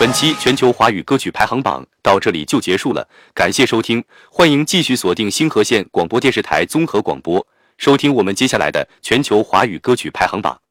本期全球华语歌曲排行榜到这里就结束了，感谢收听，欢迎继续锁定星河县广播电视台综合广播，收听我们接下来的全球华语歌曲排行榜。